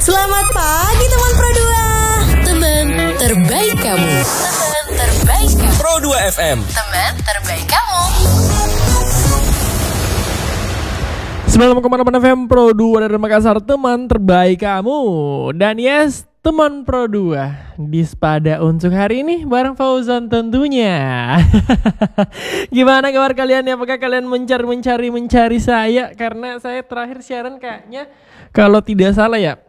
Selamat pagi teman Pro 2. Teman terbaik kamu. Teman terbaik kamu. Pro 2 FM. Teman terbaik kamu. 96,8 FM Pro 2 dari Makassar, teman terbaik kamu. Dan yes, teman Pro 2 di Spada untuk hari ini bareng Fauzan tentunya. Gimana kabar kalian ya? Apakah kalian mencari saya? Karena saya terakhir siaran kayaknya kalau tidak salah ya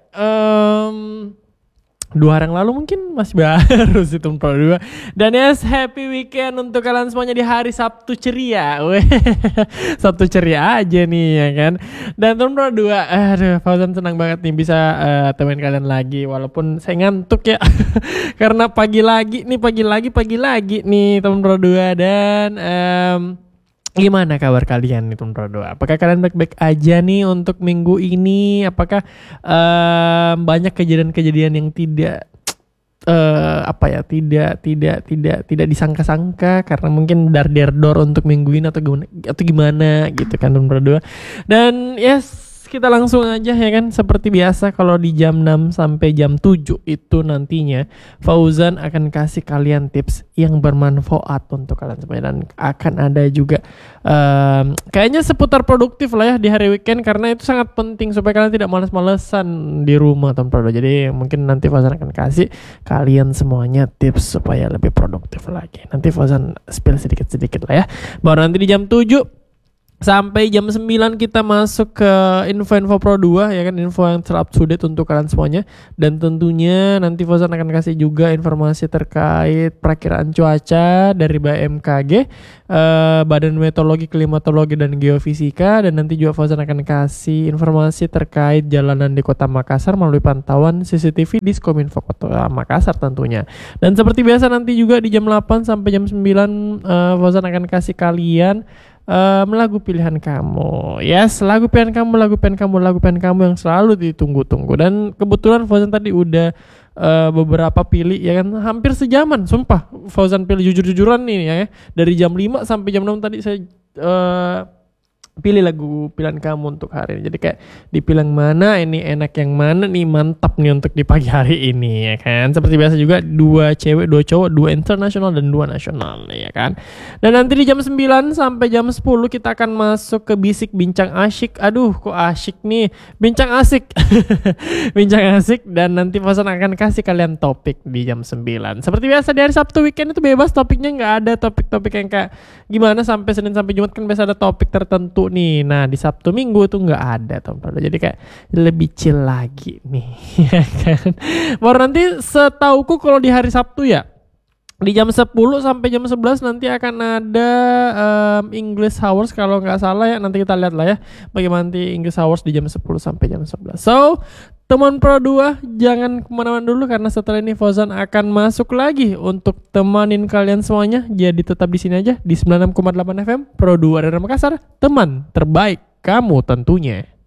2 hari yang lalu mungkin, masih baru sih Teman Pro 2. Dan yes, happy weekend untuk kalian semuanya di hari Sabtu ceria. Sabtu ceria aja nih ya kan. Dan Teman Pro 2, aduh Fauzan senang banget nih bisa temenin kalian lagi. Walaupun saya ngantuk ya. Karena pagi lagi nih Teman Pro 2. Dan gimana kabar kalian nih Teman Pro 2? Apakah kalian baik-baik aja nih untuk minggu ini? Apakah banyak kejadian-kejadian yang tidak tidak disangka-sangka karena mungkin dar-der-dor untuk minggu ini atau gimana gitu kan Teman Pro 2? Dan yes, kita langsung aja ya kan, seperti biasa kalau di jam 6 sampai jam 7 itu nantinya Fauzan akan kasih kalian tips yang bermanfaat untuk kalian semua. Dan akan ada juga kayaknya seputar produktif lah ya di hari weekend, karena itu sangat penting supaya kalian tidak malas-malesan di rumah Teman Pro 2. Jadi mungkin nanti Fauzan akan kasih kalian semuanya tips supaya lebih produktif lagi. Nanti Fauzan spill sedikit-sedikit lah ya. Baru nanti di jam 7 sampai jam 9 kita masuk ke info-info Pro 2 ya kan, info yang up to date untuk kalian semuanya. Dan tentunya nanti Fauzan akan kasih juga informasi terkait perakiraan cuaca dari BMKG, Badan Meteorologi, Klimatologi dan Geofisika. Dan nanti juga Fauzan akan kasih informasi terkait jalanan di Kota Makassar melalui pantauan CCTV di Diskominfo Kota Makassar tentunya. Dan seperti biasa nanti juga di jam 8 sampai jam 9 Fauzan akan kasih kalian lagu pilihan kamu. Yes, lagu pilihan kamu yang selalu ditunggu-tunggu. Dan kebetulan Fauzan tadi udah beberapa pilih ya kan, hampir sejaman sumpah Fauzan pilih jujur-jujuran nih ya. Dari jam 5 sampai jam 6 tadi saya pilih lagu pilihan kamu untuk hari ini. Jadi kayak dipilih mana ini, enak yang mana nih, mantap nih untuk di pagi hari ini ya kan. Seperti biasa juga 2 cewek 2 cowok, 2 internasional dan 2 nasional ya kan. Dan nanti di jam 9 sampai jam 10 kita akan masuk ke Bisik Bincang Asyik. Aduh kok asyik nih, bincang asik. Bincang asik. Dan nanti Fauzan akan kasih kalian topik di jam 9. Seperti biasa di hari Sabtu weekend itu bebas topiknya, nggak ada topik-topik yang kayak gimana sampai Senin sampai Jumat kan biasa ada topik tertentu nih. Nah di Sabtu Minggu tuh nggak ada Teman Pro 2. Jadi kayak lebih chill lagi nih ya kan. Baru nanti setauku kalau di hari Sabtu ya di jam 10 sampai jam 11 nanti akan ada English Hours kalau nggak salah ya. Nanti kita lihat lah ya bagaimana nanti English Hours di jam 10 sampai jam 11. So Teman Pro 2 jangan kemana-mana dulu, karena setelah ini Fauzan akan masuk lagi untuk temanin kalian semuanya. Jadi tetap di sini aja di 96,8 FM Pro 2 dari Makassar, teman terbaik kamu tentunya.